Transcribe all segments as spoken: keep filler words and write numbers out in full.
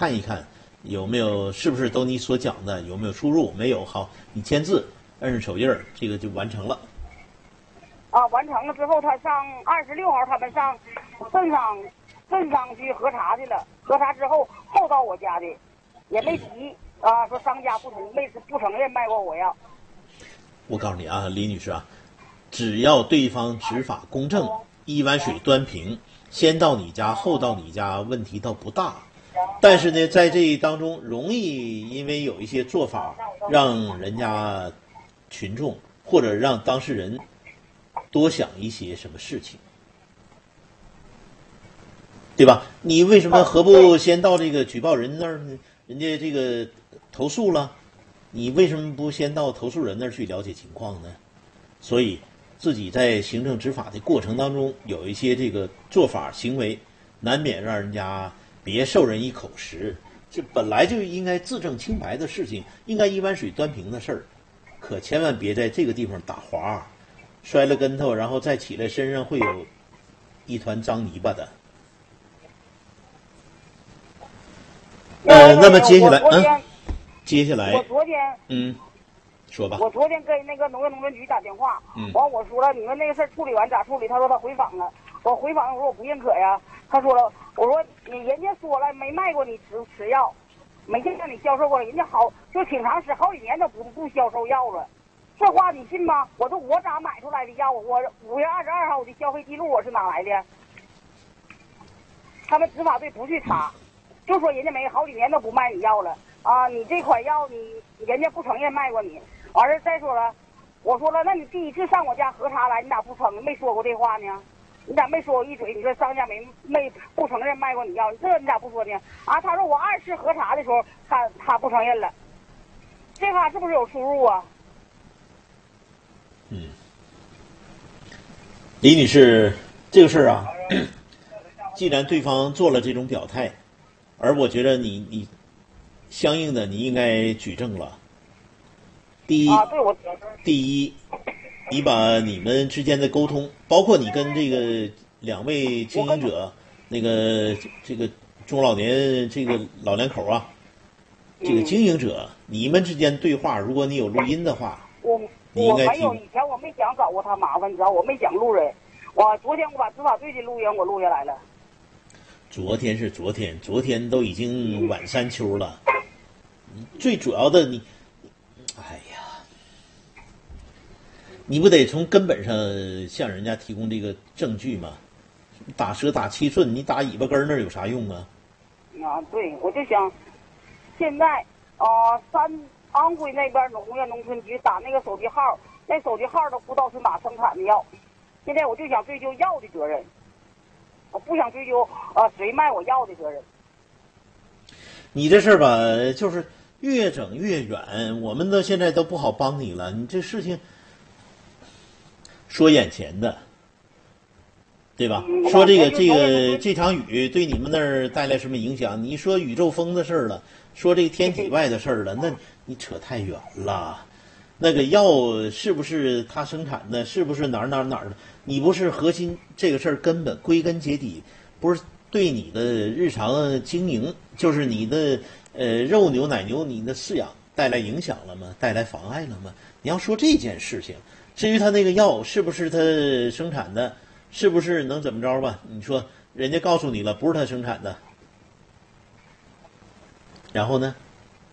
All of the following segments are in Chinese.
看一看有没有是不是都你所讲的有没有出入，没有好你签字摁上手印儿，这个就完成了。 啊，完成了之后，他上二十六号他们上镇上镇上去核查去了，核查之后后到我家的，也没提啊，说商家不承没不承认卖过我药。 我告诉你啊，李女士啊，只要对方执法公正，一碗水端平，先到你家后到你家，问题倒不大。但是呢，在这当中容易因为有一些做法，让人家群众或者让当事人多想一些什么事情，对吧？你为什么何不先到这个举报人那儿呢？人家这个投诉了，你为什么不先到投诉人那儿去了解情况呢？所以自己在行政执法的过程当中，有一些这个做法行为，难免让人家别受人一口实。这本来就应该自证清白的事情，应该一碗水端平的事儿，可千万别在这个地方打滑，摔了跟头，然后再起来，身上会有一团脏泥巴的。呃，那么接下来，嗯，接下来， 我昨天， 嗯，说吧。 我昨天跟那个农业农村局打电话， 嗯， 完我说了，你们那个事儿处理完咋处理？他说他回访了，我回访我说我不认可呀。他说了，我说你人家说了没卖过你吃吃药，没见让你销售过，人家好就挺长时好几年都不不销售药了。这话你信吗？我说我咋买出来的药？我五月二十二号我的消费记录我是哪来的？他们执法队不去查，就说人家没好几年都不卖你药了啊！你这款药你人家不承认卖过你。完事再说了，我说了，那你第一次上我家核查来，你咋不承没说过这话呢？你咋没说过一嘴？你说商家没没不承认卖过你药，你这你咋不说呢？啊，他说我二次核查的时候，他他不承认了，这话是不是有出入啊？ 嗯，李女士，这个事儿啊，既然对方做了这种表态，而我觉得你你相应的你应该举证了。第一， 啊，对我第一，你把你们之间的沟通，包括你跟这个两位经营者，那个这个中老年这个老两口啊，这个经营者，你们之间对话，如果你有录音的话， 我你应该提我没有，以前我没想找过他麻烦，你知道，我没想录人。我昨天我把执法队的录音我录下来了。 昨天是昨天，昨天都已经晚山丘了。最主要的你，哎呀，你不得从根本上向人家提供这个证据吗？打蛇打七寸，你打尾巴根那儿有啥用啊？ 啊，对，我就想，现在啊、呃，三安徽那边农业农村局打那个手机号，那手机号都不知道是哪生产的药。现在我就想追究药的责任，我不想追究啊、呃、谁卖我药的责任。 你这事儿吧，就是越整越远，我们都现在都不好帮你了。你这事情说眼前的，对吧？ 嗯、 说这个这个这场雨对你们那儿带来什么影响？你说宇宙风的事儿了，说这个天体外的事儿了，那你扯太远了。那个药是不是他生产的？是不是哪儿哪儿哪儿的？你不是核心这个事儿，根本归根结底不是对你的日常经营，就是你的呃肉牛奶牛你的饲养带来影响了吗？带来妨碍了吗？你要说这件事情，至于他那个药是不是他生产的，是不是能怎么着吧？你说人家告诉你了，不是他生产的，然后呢？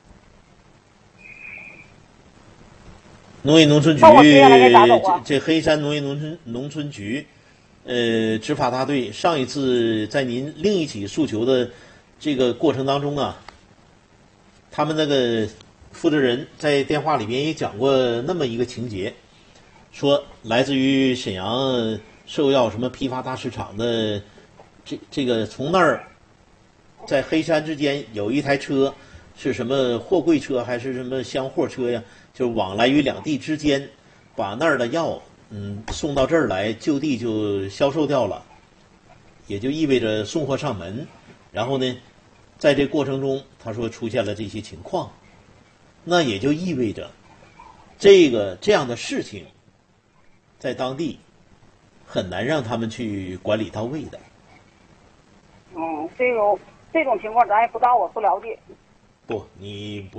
农业农村局，这这黑山农业农村农村局，呃，执法大队上一次在您另一起诉求的这个过程当中啊，他们那个负责人在电话里面也讲过那么一个情节，说来自于沈阳兽药什么批发大市场的这这个从那儿在黑山之间有一台车，是什么货柜车还是什么厢货车呀？就往来于两地之间，把那儿的药嗯送到这儿来，就地就销售掉了，也就意味着送货上门。然后呢，在这过程中，他说出现了这些情况，那也就意味着这个这样的事情，在当地很难让他们去管理到位的。 嗯，这个这种情况咱也不知道，我不了解。 不，你不。